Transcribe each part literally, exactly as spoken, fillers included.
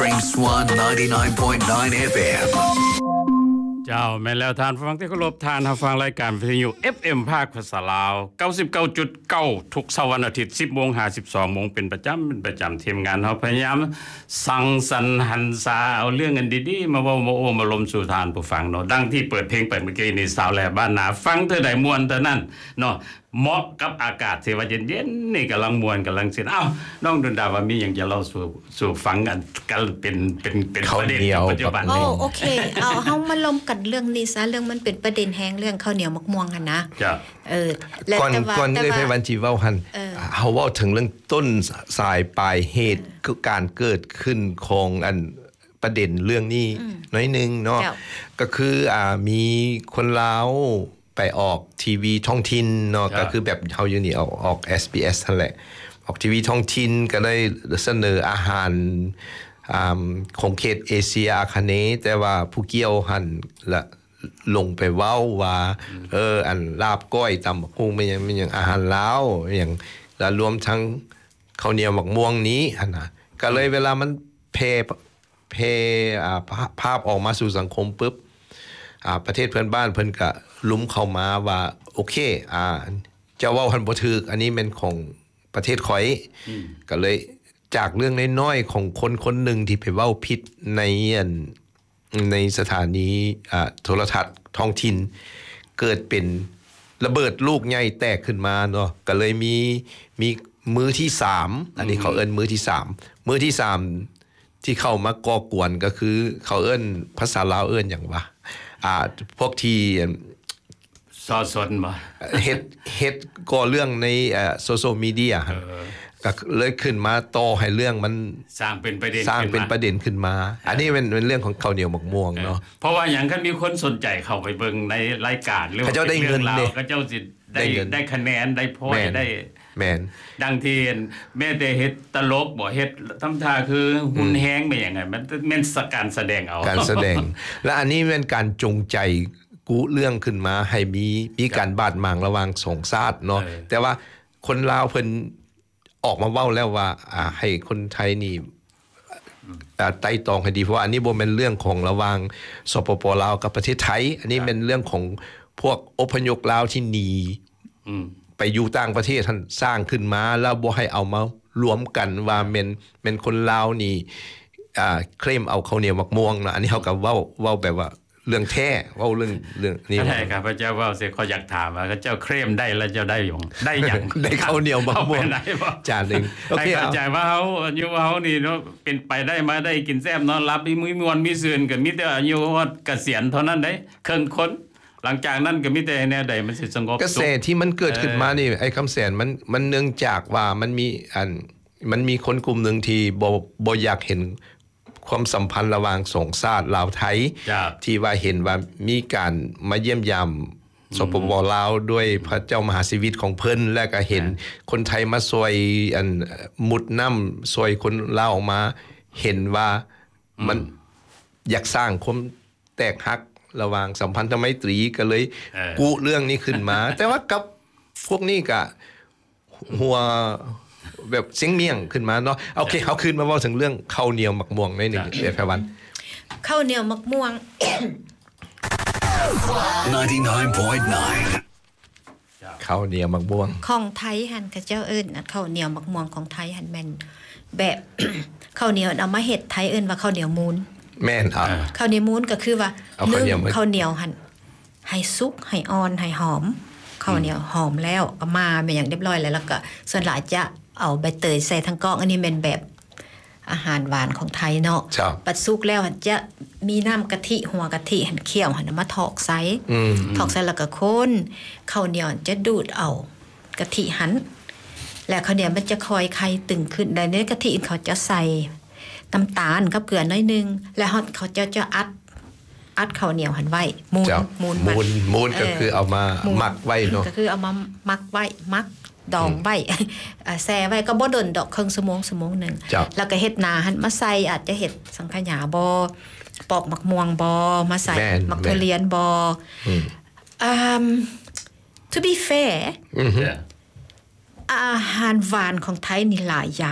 Stream Swan ninety-nine point nine เอฟ เอ็มเจ้าแม่นแล้วทานฟังที่เคารพทานรับฟังรายการวิทยุ เอฟ เอ็ม ภาคภาษาลาว เก้าสิบเก้าจุดเก้า ทุกเสาร์วันอาทิตย์ สิบโมงห้าสิบสองน. เป็นประจำเป็นประจำทีมงานเฮาพยายามสังสรรค์หันษาเอาเรื่องกันดีๆมาเว้ามาโอ้มาลมสู่ทานผู้ฟังเนาะดังที่เปิดเพลงไปเมื่อกี้นี่สาวแหล่บ้านนาฟังเท่าใดม่วนเท่านั้นเนาะเหมาะกับอากาศที่ว่าเย็นๆนี่กำลังม่วนกำลังสินอ้าวน้องดนดาว่ามีหยังจะเล่าสู่สู่ฟังกันกันเป็นเป็นเป็นประเด็นปัจจุบันโอ้โอเคเอาเฮามาลมกันเรื่องนี้ซะเรื่องมันเป็นประเด็นแฮงเรื่องข้าวเหนียวมะม่วงหั่นนะจ้ะเออและก่อนแต่ว่าก่อนแต่เอ้ยว่าไผวันจีเว้าหั่นเฮาเว้าถึงเรื่องต้นสายปลายเหตุการเกิดขึ้นของอันประเด็นเรื่องนี้น้อยนึงเนาะก็คืออ่ามีคนลาวไปออกทีวีท้องถิ่นเนาะก็คือแบบเฮาอยู่นี่ออกออก เอส บี เอส นั่นแหละออกทีวีท้องถิ่นก็ได้เสนออาหารอ่าของเขตเอเชียอาคเนย์แต่ว่าผู้เกี่ยวหั่นละลงไปเว้าว่าเอออันลาบก้อยตำบักหุ่งมันยังมันยังอาหารลาวอย่างแล้วรวมทั้งข้าวเหนียวหมักม่วงนี้หั่นน่ะก็เลยเวลามันแพร่แพร่อ่าภาพออกมาสู่สังคมปึ๊บอ่าประเทศเพื่อนบ้านเพิ่นก็ลุ้มเข้ามาว่าโอเคอ่าเจ้าเว้าหันบ่ถูกอันนี้เป็นของประเทศข่อยก็เลยจากเรื่องน้อยๆของคนคนหนึ่งที่ไปเว้าผิดในอันในสถานีอ่าโทรทัศน์ท้องถิ่นเกิดเป็นระเบิดลูกใหญ่แตกขึ้นมาเนาะก็เลยมีมีมือที่สามอันนี้เขาเอิ้นมือที่สามมือที่สามที่เข้ามาก่อกวนก็คือเขาเอิ้นภาษาลาวเอิ้นหยังวะอ่าพวกที่ซอสนบ่เฮ็ดเฮ็ดก่อเรื่องในเอ่อโซเชียลมีเดียก็เลยขึ้นมาต่อให้เรื่องมันสร้างเป็นประเด็นสร้างเป็นประเด็นขึ้นมาอันนี้เป็นเป็นเรื่องของข้าวเหนียวหมกม่วงเนาะเพราะว่าหยังคันมีคนสนใจเข้าไปเบิ่งในรายการหรือว่าได้เงินเด้เขาเจ้าสิได้ได้คะแนนได้พอยต์ได้แม่นดังที่แม้แต่เฮ็ดตลกบ่เฮ็ดทำท่าคือหุ่นแฮงไปอย่างไงมันแม่นการแสดงเอาการแสดงและอันนี้เป็นการจงใจกุเรื่องขึ้นมาให้มีมีการบาดหมางระหว่างสองชาติเนาะแต่ว่าคนลาวเพิ่นออกมาเว้าแล้วว่าอ่าให้คนไทยนี่อ่าไต่ตองให้ดีเพราะอันนี้บ่แม่นเรื่องของระหว่างสปปลาวกับประเทศไทยอันนี้เป็นเรื่องของพวกอพยพลาวที่หนีอืมไปอยู่ต่างประเทศท่านสร้างขึ้นมาแล้วบ่ให้เอามารวมกันว่าแม่นแม่นคนลาวนี่อ่าเคลมเอาข้าวเหนียวมะม่วงนะอันนี้เฮาก็เว้าเว้าแบบว่าเรื่องแท้เว้าเรื่องเรื่องนี้ใช่ครับพระเจ้าเว้าสิขออยากถามว่าเจ้าเคลมได้แล้วเจ้าได้หยังได้หยังได้ข้าวเหนียวมะม่วงจานนึงโอเคเข้าใจว่าเฮาอยู่เฮานี่เนาะเป็นไปได้มาได้กินแซ่บนอนหลับมีมมวลมีซื่นก็มีแต่อายุฮอดเกษียณเท่านั้นได้ครึ่งคนหลังจากนั้นก็มีแต่แนวใดมันสิสงบกระแสที่มันเกิดขึ้นมานี่ไอ้คำแสนมันมันเนื่องจากว่ามันมีอันมันมีคนกลุ่มนึงที่บ่บ่อยากเห็นความสัมพันธ์ระหว่างสองชาติลาวไทยที่ว่าเห็นว่ามีการมาเยี่ยมยามสปปลาวด้วยพระเจ้ามหาชีวิตของเพิ่นและก็เห็นคนไทยมาซอยอันมุดน้ำซอยคนลาวออกมาเห็นว่ามันอยากสร้างความแตกหักระหว่างสัมพันธไมตรีก็เลยกุเรื่องนี้ขึ้นมาแต่ว่ากับพวกนี้ก็หัวแบบเสียงเมี่ยงขึ้นมาเนาะโอเคเอาขึ้นมาเว้าถึงเรื่องข้าวเหนียวหมักม่วงในหนึ่งเอฟวันข้าวเหนียวหมักม่วง ninety-nine point nine ข้าวเหนียวหมักม่วงของไทยหั่นเขาเจ้าเอิ้นข้าวเหนียวหมักม่วงของไทยหั่นแม่นแบบ ข้าวเหนียวเอามาเฮ็ดไทยเอิ้นว่าข้าวเหนียวมูนแม่นอ่ะข้าวเหนียวมูนก็คือว่านึ่งข้าวเหนียวหั่นให้สุกให้อ่อนให้หอมข้าวเหนียวหอมแล้วก็มาเป็นอย่างเรียบร้อยแล้วแล้วก็ส่วนหลายจะเอาใบเตยใส่ทั้งกล่องอันนี้เป็นแบบอาหารหวานของไทยเนาะปัดสุกแล้วจะมีน้ำกะทิหัวกะทิหั่นเคี่ยวหั่นมาถอกใส่ถอกใส่แล้วก็คนข้าวเหนียวจะดูดเอากะทิหั่นแล้วข้าวเหนียวมันจะคอยไข่ตึงขึ้นในกะทิเขาจะใส่น้ำตาลกับเกลือน้อยนึงแล้วเขาจะจะอัดอัดข้าวเหนียวหั่นไว้มูนมูนมูนมูนก็คือเอามาหมักไว้เนาะก็คือเอามาหมักไว้หมักดองไว้แช่ไว้ก็บ่ดนดอกครึ่งชั่วโมงชั่วโมงนึงแล้วก็เฮ็ดนาหั่นมาใส่อาจจะเฮ็ดสังขยาบ่ปอกมักม่วงบ่มาใส่มักทุเรียนบ่อืม to be fair อาหารหวานของไทยนี่หลายอย่าง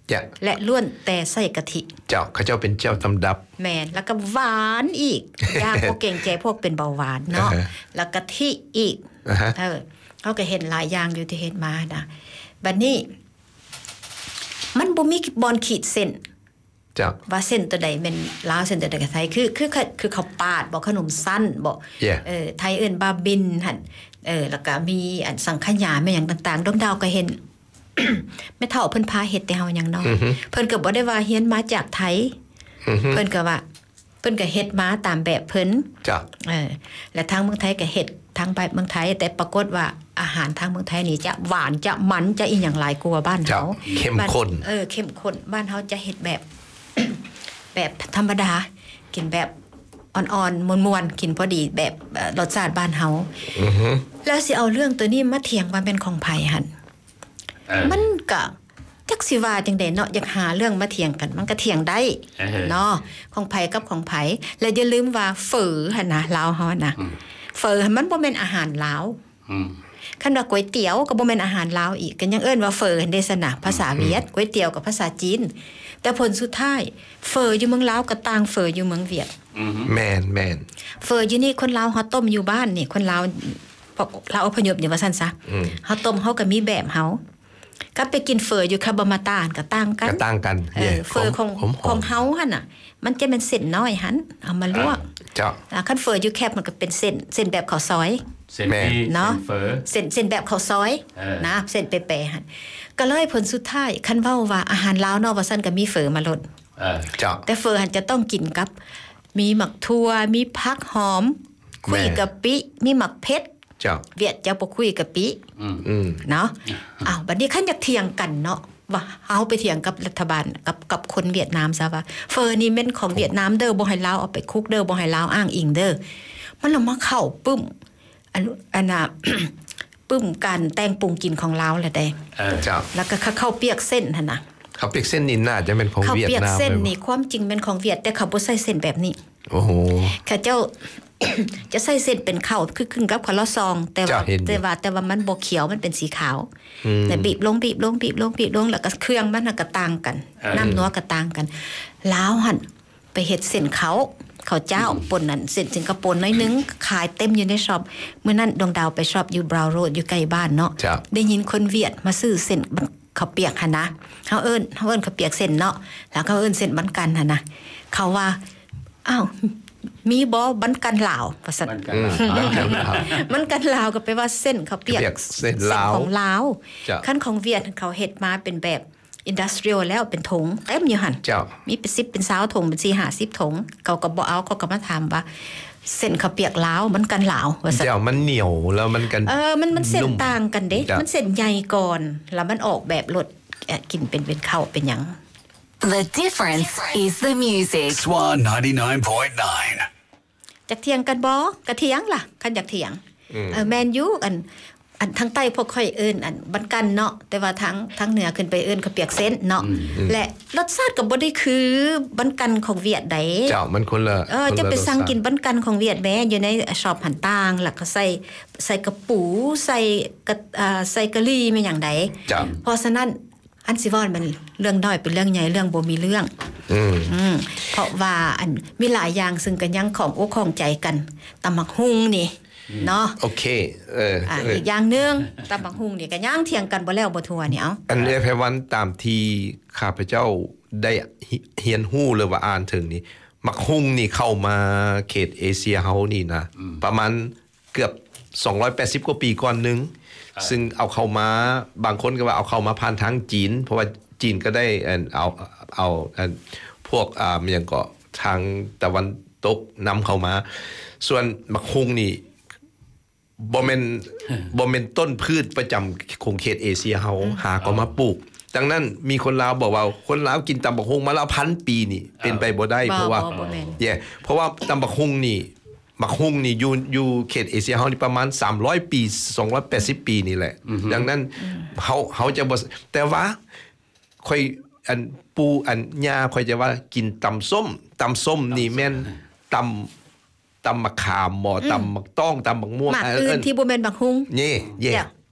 และล้วนแต่ใส่กะทิเจ้าเขาเจ้าเป็นเจ้าตำดับแม่นแล้วก็หวานอีก อย่างพวกเก่งใจพวกเป็นเบาหวานเนาะแล้วกะทิอีกเออเขาก็เห็นหลายอย่างอยู่ที่เห็นมานะบัดนี้มันบ่มีบอลขีดเส้นจ้ะว่าเส้นตัวใดเป็นลาวเส้นตัวใดก็ไทยคือคือคือข้าวปาดบ่ขนมสั้นบ่เออไทยเอิ้นบาบินหั่นเออแล้วก็มีอันสังขยาแม่หยังต่างๆดวงดาวก็เห็น แม่เฒ่าเพิ่นพาเฮ็ดแต่เฮาหยังเนาะเพิ่นก็บ่ได้ว่าเรียนมาจากไทยเพิ่นก็ว่าเพิ่นก็เฮ็ดมาตามแบบเพิ่นจ้ะเออและทางเมืองไทยก็เฮ็ดทางแบบเมืองไทยแต่ปรากฏว่าอาหารทางเมืองไทยนี่จะหวานจะมันจะอีหยังหลายกว่าบ้านเฮาเข้มข้นเออเข้มข้นบ้านเฮาจะเฮ็ดแบบ แบบธรรมดากินแบบอ่อนๆมวนๆกินพอดีแบบรสชาติบ้านเฮาอือฮึแล้วสิเอาเรื่องตัวนี้มาเถียงว่าเป็นของไผหั่นมันก็จักสิว่าจังได๋เนาะอยากหาเรื่องมาเถียงกันมันก็เถียงได้เนาะของไผกับของไผแล้วอย่าลืมว่าเฝอหั่นนะลาวเฮานะเฝอมันบ่แม่นอาหารลาวอืมคันว่าก๋วยเตี๋ยวก็บ่แม่นอาหารลาวอีกก็ยังเอิ้นว่าเฝอเด้ซะนะภาษาเวียดก๋วยเตี๋ยวกับภาษาจีนแต่ผลสุดท้ายเฝออยู่เมืองลาวก็ต่างเฝออยู่เมืองเวียดแม่นแม่นเฝออยู่นี่คนลาวเฮาต้มอยู่บ้านนี่คนลาวลาวอพยพอยู่ว่าซั่นซะเฮาต้มเฮาก็มีแบบเฮาก็ไปกินเฝออยู่คาบามาตานก็ต่างกันก็ต่างกันเออเฝอของของเฮาหั่นน่ะมันจะเป็นเส้นน้อยหั่นเอามาลวกจ้ะอ่าคันเฝออยู่แคบมันก็เป็นเส้นเส้นแบบข้าวซอยเส้นเนาะเฝอเส้นเส้นแบบข้าวซอยนะเส้นเปๆหั่นก็เลยผลสุดท้ายคันเว้าว่าอาหารลาวเนาะว่าซั่นก็มีเฝอมาลดเออจ้ะแต่เฝอหั่นจะต้องกินกับมีหมักถั่วมีผักหอมคุยกะปิมีหมักเผ็ดจ้ะเวียดจะบ่คุยกะปิอืมเนาะอ้าวบัดนี้คันอยากเถียงกันเนาะว่าเอาไปเถียงกับรัฐบาลกับกับคนเวียดนามซะว่าเฟอนี่แม่นของเวียดนามเด้อบ่ให้ลาวเอาไปคุกเด้อบ่ให้ลาวอ้างอิงเด้อมันละมาเข้าปึ้มอันอันน่ะ ปึ้มการแต่งปรุงกินของลาวแหละแดงเออจ้ะแล้วก็ข้าวเปียกเส้นหั่นน่ะข้าวเปียกเส้นนี่น่าจะเป็นของเวียดนามข้าวเปียกเส้นนี่ความจริงเป็นของเวียดแต่เขาบ่ใส่เส้นแบบนี้โอ้โหข้าเจ้า จะใส่เส้นเป็นข้าวคือครึ่งกับข้าวละซองแต่ว่าแต่ว่าแต่ว่ามันบ่เขียวมันเป็นสีขาวแต่บีบลงบีบลงบีบลงบีบลงแล้วก็เครื่องมันก็ต่างกันน้ำนัวก็ต่างกันลาวหั่นไปเฮ็ดเส้นเขาข้าวเจ้าป่นนั่นเส้นสิงคโปร์น้อยนึงขายเต็มอยู่ในช็อปเมื่อนั้นดวงดาวไปช็อปอยู่บราวน์โรดอยู่ใกล้บ้านเนาะได้ยินคนเวียดมาซื้อเส้นข้าวเปียกหั่นนะเฮาเอิ้นเฮาเอิ้นข้าวเปียกเส้นเนาะแล้วก็เอิ้นเส้นบันกันหั่นนะเขาว่าอ้าวมีบ่บันกันลาวว่าซั่นบันกันลาวมันกันลาวก็แปลว่าเส้นข้าวเปียกเส้นลาวของลาวคันของเวียดเขาเฮ็ดมาเป็นแบบอินดัสเทรียลแล้วเป็นถุงเต็มอยู่หั่นมีเป็นสิบเป็นยี่สิบถุงเป็นสี่ ห้าสิบถุงเขาก็บ่เอาเขาก็มาถามว่าเส้นข้าวเปียกลาวมันกันลาวว่าซั่นเจ้ามันเหนียวแล้วมันกันเออมันมันเส้นต่างกันเด้มันเส้นใหญ่ก่อนแล้วมันออกแบบรสกินเป็นเป็นข้าวเป็นหยัง The difference is the music Swan ninety-nine point nine จักเถียงกันบ่กะเถียงล่ะคันอยากเถียงเออแม่นอยู่อันอันทางใต้พวกค่อยเอิ้นอันบันกันเนาะแต่ว่าทางทางเหนือขึ้นไปเอิ้นข้าวเปียกเส้นเนาะและรสชาติก็บ่ได้คือบันกันของเวียดใดเจ้ามันคนละเออจะไปสั่งกินบันกันของเวียดแม้อยู่ในช็อปหันต่างแล้วก็ใส่ใส่กระปูใส่กะอ่าใส่กะหรี่แม่นหยังใดเพราะฉะนั้นอันสิว่ามันเรื่องน้อยเป็นเรื่องใหญ่เรื่องบ่มีเรื่องอืมอืมเพราะว่าอันมีหลายอย่างซึ่งก็ยังของอกของใจกันตำบักหุ่งนี่เนาะโอเคเอออ่าอีกอย่างนึงตำบักหุ่งนี่ก็ยังเถียงกันบ่แล้วบ่ทั่วนี่เอ้าอันนี้ไผวันตามที่ข้าพเจ้าได้เรียนรู้หรือว่าอ่านถึงนี่มักหุ่งนี่เข้ามาเขตเอเชียเฮานี่นะประมาณเกือบสองร้อยแปดสิบกว่าปีก่อนนึงซึ่งเอาเข้ามาบางคนก็ว่าเอาเข้ามาผ่านทางจีนเพราะว่าจีนก็ได้เอาเอาพวกอ่าอย่างก็ทางตะวันตกนำเข้ามาส่วนมักฮุงนี่บ่แม่นบ่แม่นต้นพืชประจำของเขตเอเชียเฮาหาก็มาปลูกดังนั้นมีคนลาวบอกว่าคนลาวกินตำบักฮุงมาแล้วพันปีนี่เป็นไปบ่ได้เพราะว่าแย่เพราะว่าตำบักฮุงนี่มักฮุงนี่อยู่อยู่เขตเอเชียเฮานี่ประมาณสามร้อยปีสองร้อยแปดสิบปีนี่แหละดังนั้นเฮาเฮาจะบ่แต่ว่าค่อยอันปูอันย่าค่อยจะว่ากินตำส้มตำส้มนี่แม่นตำตำมะขามหมอตำมะต้องตำมะม่วงหมากอื่นที่บ่แม่นบักฮุงนี่เย่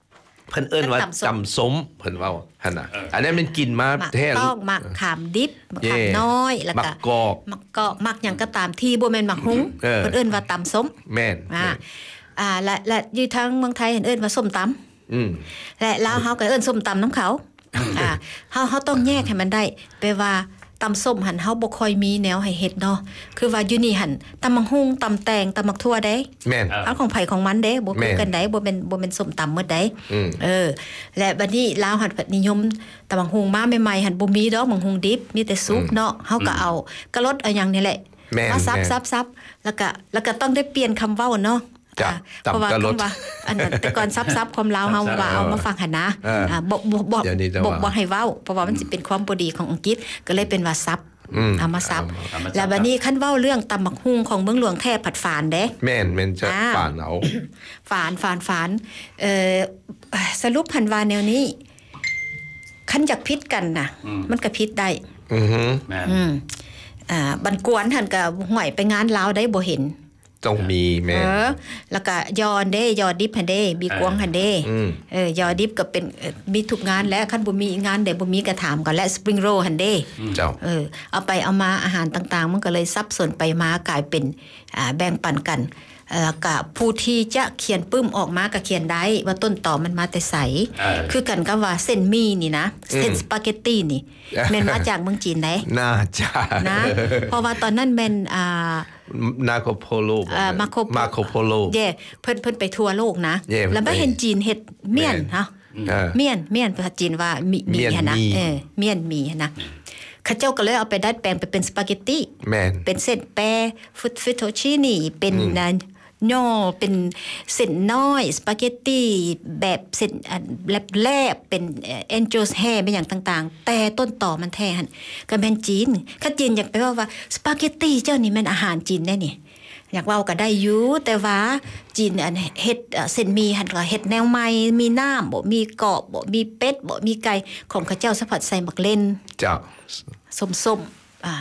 เพิ่นเอิ้นว่าตำส้มเพิ่นเว้าหั่นน่ะอันนั้นมันกินมาแท้ต้องหมักขามดิบหมักขามน้อยแล้วก็มักกอกมักกอกมักหยังก็ตามที่บ่แม่นหมักหุงเพิ่นเอิ้นว่าตำส้มแม่นอ่าอ่าและและอยู่ทางเมืองไทยเอิ้นว่าส้มตำอืมและลาวเฮาก็เอิ้นส้มตำน้ำเขาอ่าเฮาเฮาต้องแยกให้มันได้แปลว่าตำส้มหั่นเฮาบ่ค่อยมีแนวให้เฮ็ดเนาะคือว่าอยู่นี่หั่นตำมังหุงตำแตงตำมักทั่วเด้แม่นเอาของไผของมันเด้บ่คือกันได้บ่เป็นบ่เป็นส้มตำหมดได้เออและบัดนี้ลาวหั่นนิยมตำมังหุงมาใหม่ๆหั่นบ่มีดอกมังหุงดิบมีแต่ซุปเนาะเฮาก็เอากะรดเอาหยังนี่แหละมาซับๆๆแล้วก็แล้วก็ต้องได้เปลี่ยนคำเว้าเนาะเพราะว่าคำว่าอันนั้นแต่ก่อนซับๆความลาวเฮาว่าเอามาฟังหั่นนะอ่าบ่บ่บ่บ่บ่ให้เว้าเพราะว่ามันสิเป็นความบ่ดีของอังกฤษก็เลยเป็นว่าซับเอามาซับแล้วบัดนี้คันเว้าเรื่องตำบักหุ่งของเมืองหลวงแท้ผัดฝานเด้แม่นแม่นจะฝานเอาฝานฝานฝานเอ่อสรุปหันว่าแนวนี้คันอยากผิดกันน่ะมันก็ผิดได้อือฮึแม่นอืมอ่าบันกวนหั่นก็ห่วยไปงานลาวได้บ่เห็นต้องมีแม่เออแล้วก็ยอนเด้ยอดิบหั่นเด้บีกวงหั่นเด้เออยอดิบก็เป็นมีทุกงานแล้วคันบ่มีงานใดบ่มีก็ถามก่อนและสปริงโรลหั่นเด้เจ้าเออเอาไปเอามาอาหารต่างๆมันก็เลยซับซ้อนไปมากลายเป็นอ่าแบ่งปันกันแล้วก็ผู้ที่จะเขียนปึ้มออกมาก็เขียนได้ว่าต้นตอมันมาแต่ไสคือกันกับว่าเส้นหมี่นี่นะเส้นสปาเกตตี้นี่แม่นมาจากเมืองจีนได้น่าจะนะเพราะว่าตอนนั้นแม่นอ่านาโคโพโลอ่ามาโคมาโคโพโลเย่เพิ่นเพิ่นไปทั่วโลกนะแล้วบ่เห็นจีนเฮ็ดเมี่ยนเนาะเมี่ยนเมี่ยนภาษาจีนว่ามีมีหั่นนะเออเมี่ยนมีหั่นนะเขาเจ้าก็เลยเอาไปดัดแปลงไปเป็นสปาเกตตี้แม่นเป็นเส้นแปรฟุตฟิโตชินีเป็นย่อเป็นเส้นน้อยสปาเกตตี้แบบเส้นแลบๆเป็นเอนโจสแฮเป็นอย่างต่างๆแต่ต้นต่อมันแท้หั่นก็แม่นจีนถ้าจีนอยากไปว่าว่าสปาเกตตี้เจ้านี่มันอาหารจีนแน่นี่อยากเว้าก็ได้อยู่แต่ว่าจีนอันเฮ็ดเส้นหมี่หั่นก็เฮ็ดแนวใหม่มีน้ำบ่มีกรอบบ่มีเป็ดบ่มีไก่ของเขาเจ้าสัมผัสใส่มักเล่นเจ้าส้มๆอ่า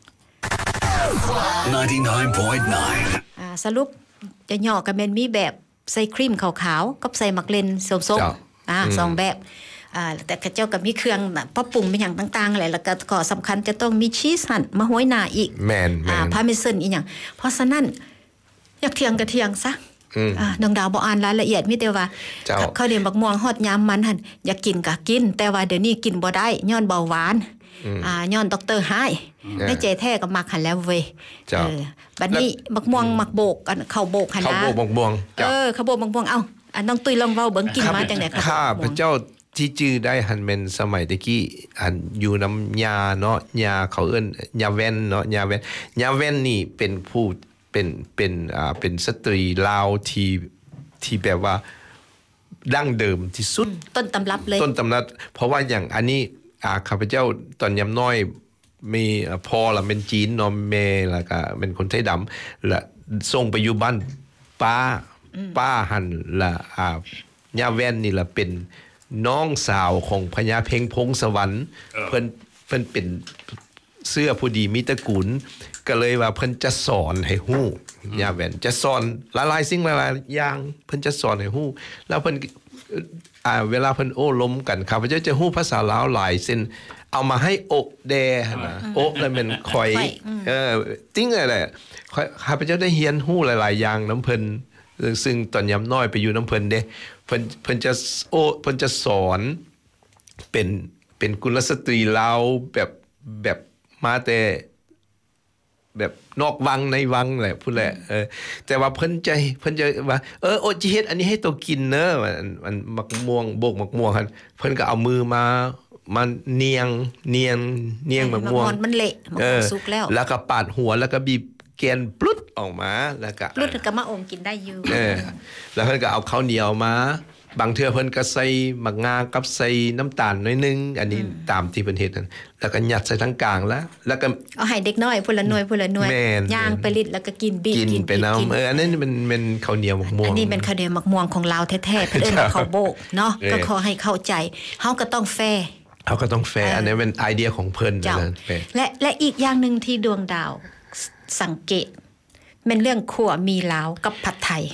ninety-nine point nine อ่าสรุปจะย่อก็แม่นมีแบบใส่ครีมขาวๆกับใส่มักเล่นส้มๆอ่าสองแบบอ่าแต่เขาเจ้าก็มีเครื่องปรับปรุงเป็นหยังต่างๆแหละแล้วก็ข้อสำคัญจะต้องมีชีสหั่นมาโหยหน้าอีกแม่นๆอ่าพาเมซันอีหยังเพราะฉะนั้นอยากเถียงก็เถียงซะอ่าน้องดาวบ่อ่านรายละเอียดมีแต่ว่าข้าวเหนียวบักม่วงฮอดยามมันหั่นอยากกินก็กินแต่ว่าเดี๋ยวนี้กินบ่ได้ย้อนเบาหวานอ่าย้อนดร.ไฮในใจแท้ก็มักหั่นแล้วเว้ยเออบัดนี้บักม่วงมักโบกอันข้าวโบกหั่นนะข้าวโบกบักม่วงเออข้าวโบกบักม่วงเอ้าอันน้องตุ้ยลองเว้าเบิ่งกินมาจังได๋ครับข้าพเจ้าที่จื้อได้หั่นแม่นสมัยตะกี้อันอยู่น้ำยาเนาะยาเขาเอิ้นยาแว่นเนาะยาแว่นยาแว่นนี่เป็นผู้เป็นเป็นอ่าเป็นสตรีลาวที่ที่แบบว่าดั้งเดิมที่สุดต้นตำรับเลยต้นตำรับเพราะว่าอย่างอันนี้อ่าข้าพเจ้าตอนยามน้อยมีพ่อล่ะเป็นจีนเนาะแม่แล้วก็เป็นคนไทยดำและส่งไปอยู่บ้านป้าป้าหั่นละอ่าย่าแว่นนี่ล่ะเป็นน้องสาวของพญาเพ็งพงสวรรค์เพิ่นเพิ่นเป็นเสื้อผู้ดีมีตระกูลก็เลยว่าเพิ่นจะสอนให้ฮู้ย่าแว่นจะสอนหลายๆสิ่งหลายๆอย่างเพิ่นจะสอนให้ฮู้แล้วเพิ่นอ่าเวลาเพิ่นโอ้ล้มกันข้าพเจ้าจะฮู้ภาษาลาวหลายเส้นเอามาให้อกแดนะอกแล้วมันคอยเออติ้งอะไรข้าพเจ้าได้เรียนฮู้หลายๆอย่างน้ำเพิ่นซึ่งตอนยามน้อยไปอยู่น้ำเพิ่นเด้เพิ่นเพิ่นจะโอ้เพิ่นจะสอนเป็นเป็นกุลสตรีลาวแบบแบบมาแต่แบบนอกวังในวังแหละพูดแหละเออแต่ว่าเพิ่นจะเพิ่นจะว่าเออโอจิเฮ็ดอันนี้ให้ตัวกินเนอะมันมันมักม่วงโบกมักม่วงคั่นเพิ่นก็เอามือมามันเนียงเนียงเนียงมักม่วงมันเละมันสุกแล้วแล้วก็ปาดหัวแล้วก็บีบแกนปลุดออกมาแล้วก็ปลุดก็มาอมกินได้อยู่เออแล้วเพิ่นก็เอาข้าวเหนียวมาบางเทื่อเพิ่นก็ใส่มะงากับใส่น้ำตาลน้อยนึงอันนี้ตามที่เพิ่นเฮ็ดนั่นแล้วก็ยัดใส่ทั้งกลางแล้วแล้วก็เอาให้เด็กน้อยพุ่นละหน่วยพุ่นละหน่วยย่างไปลิดแล้วก็กินบีบกินไปน้ำเอออันนั้นมันเป็นข้าวเหนียวมะม่วงอันนี้เป็นข้าวเหนียวมะม่วงของลาวแท้ๆเพิ่นเอิ้นว่าข้าวโบกเนาะก็ขอให้เข้าใจเฮาก็ต้องแฟร์เฮาก็ต้องแฟร์อันนี้เป็นไอเดียของเพิ่นนั่นและและอีกอย่างนึงที่ดวงดาวสังเกตเป็นเรื่องขั่วมีลาวกับผัดไทย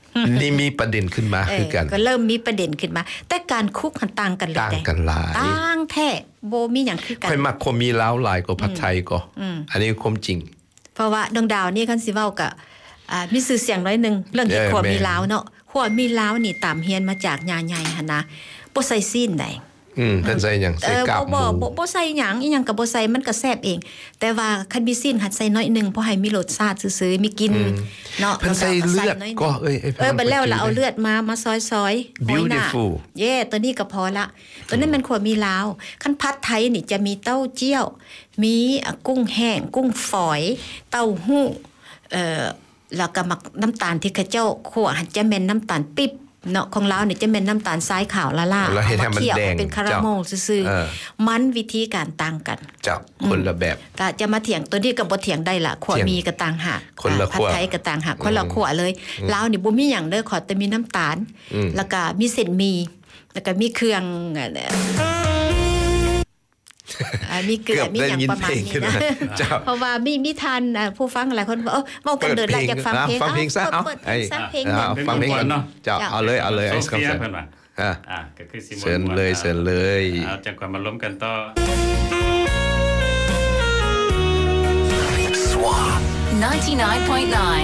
นี่มีประเด็นขึ้นมาคือกันก็เริ่มมีประเด็นขึ้นมาแต่การคุกมันต่างกันเลยต่างกันหลายต่างแท้บ่มีหยังคือกันค่อยมักคนมีลาวหลายกว่าผัดไทยก็อันนี้ความจริงเพราะว่าดวงดาวนี่คันสิเว้าก็อ่ามีชื่อเสียงน้อยนึงเรื่องเฮ็ดขวดมีลาวเนาะขวดมีลาวนี่ตามเฮียนมาจากย่าใหญ่หั่นนะบ่ใส่ซีนได้อืมเพิ่นใส่หยังใส่กากหมูบ่บ่ใส่หยังอีหยังก็บ่ใส่มันก็แซ่บเองแต่ว่าคันมีซีนหัดใส่น้อยนึงเพราะให้มีรสชาติซื่อๆมีกลิ่นเนาะเพิ่นใส่เลือดก็เอ้ยเออบัดแล้วเราเอาเลือดมามาซอยๆ beautiful เย่ตัวนี้ก็พอละตัวนั้นมันควรมีลาวคันผัดไทยนี่จะมีเต้าเจี้ยวมีกุ้งแห้งกุ้งฝอยเต้าหู้เอ่อแล้วก็มักน้ำตาลที่เขาเจ้าคั่วหันจะแม่นน้ำตาลปิ๊บเนาะของลาวนี่จะเป็นน้ำตาลทรายขาวละล่าแล้วให้มันแดงเป็นคาราเมลซื่อๆมันวิธีการต่างกันเจ้าคนละแบบก็จะมาเถียงตัวนี้ก็บ่เถียงได้ล่ะขัวมีก็ต่างหากผัดไทยก็ต่างหากคนละขัวเลยลาวนี่บ่มีหยังเด้อขอแต่มีน้ำตาลแล้วก็มีเส้นหมี่แล้วก็มีเครื่องมีเกลือมีอย่างประมาณนี้นะเพราะว่ามีมีทานผู้ฟังหลายคนบอกเออเว้ากันเดินแล้วอยากฟังเพลงฟังเพลงซะเอาไอ้ฟังเพลงก่อนเนาะเจ้าเอาเลยเอาเลยไอ้คำสั่งอ่าอ่าก็คือสิมเชิญเลยเชิญเลยเอาจังกว่ามาล้มกันต่อ ninety-nine point nine